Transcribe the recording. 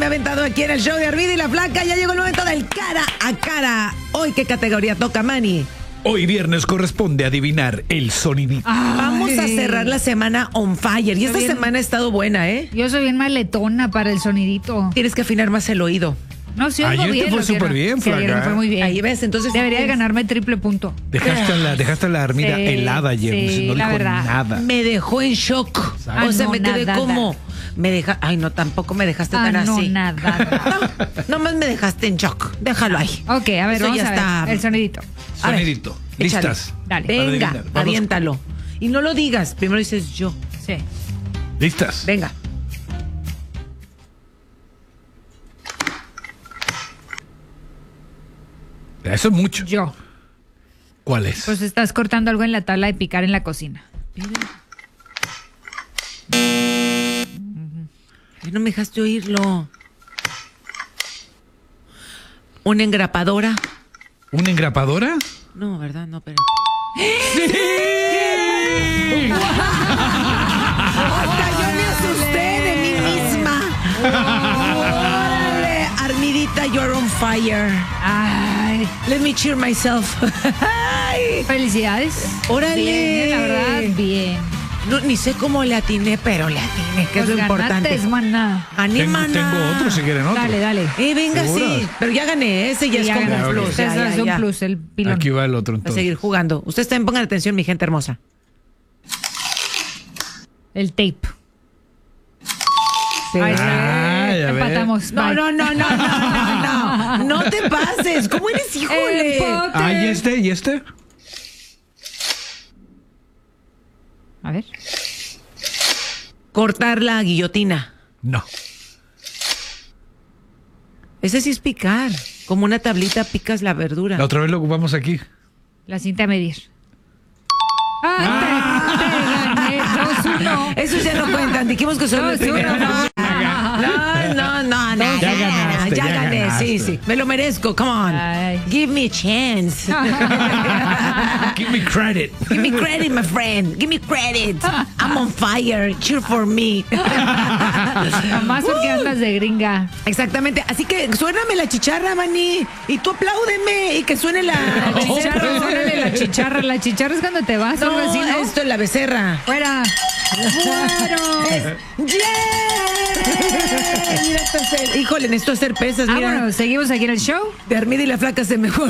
me ha aventado aquí en el show de Armida y la Flaca. Ya llegó el momento del cara a cara. Hoy, ¿qué categoría toca, Manny? Hoy viernes corresponde adivinar el sonidito. Vamos a cerrar la semana on fire. Y esta semana ha estado buena, ¿eh? Yo soy bien maletona para el sonidito. Tienes que afinar más el oído. No, sí, oigo Ayer bien. te fue súper bien, sí, ayer me Flaca. fue muy bien. Ahí ves, entonces... Debería de ganarme triple punto. Dejaste a la Armida Sí, helada ayer, sí, no la dijo verdad. nada. Me dejó en shock. Ah, O sea, no, me quedé nada. como... Ay, no, tampoco me dejaste tan no, así. nada. No, nomás me dejaste en shock. Déjalo ahí. Ok, a ver, Eso vamos ya a ver. está. El sonidito. A ver, Sonidito. échale. ¿Listas? Dale. Para Venga, adivinar. Vamos. aviéntalo. Y no lo digas, primero dices yo. Sí. ¿Listas? Venga. Eso es mucho. Yo. ¿Cuál es? Pues estás cortando algo en la tabla de picar en la cocina. No me dejaste oírlo. ¿Una engrapadora? ¿Una engrapadora? No, ¿verdad? No, pero... ¡Sí! ¡Hasta yo me asusté de mí misma! ¡Órale! Armidita, you're on fire. Ay, Let me cheer myself. Ay. felicidades. ¡Órale! Bien, la verdad, bien. No, ni sé cómo le atiné, pero le atiné, que es lo Pues importante. ganaste, maná. Tengo otro si quieren otro. Dale. Venga, ¿Seguras? sí. Pero ya gané, ese ya Sí, es ya como ganaste. un plus. Ese Ya, es ya, un ya. plus, el pilón. Aquí va el otro A entonces. seguir jugando. Ustedes también pongan atención, mi gente hermosa. El tape. Sí. Ahí está. Ay, a ver. Empatamos. No, Bye. no. No te pases. ¿Cómo eres, híjole? Empate. Ah, ¿y este? ¿Y este? A ver. Cortar la guillotina. No. Ese sí es picar. Como una tablita picas la verdura. La otra vez lo ocupamos aquí. La cinta a medir. Te gané 2-1. Esos ya no cuentan. Dijimos que son el 2-1. primero. No. Ya ganaste, Ya ya gané, ganaste. sí. Me lo merezco. Come on. Ay. Give me a chance. Give me credit. Give me credit, my friend. Give me credit. I'm on fire. Cheer for me. Más porque andas de gringa. Exactamente. Así que suéname la chicharra, Manny. Y tú apláudeme. Y que suene la Chicharra, becerra. suénale la chicharra. La chicharra es cuando te vas al No, vecino. esto es la becerra. Fuera. Mira, híjole, necesito hacer pesas. Mira, Vámonos, seguimos aquí en el show. de Armida y la Flaca se mejor.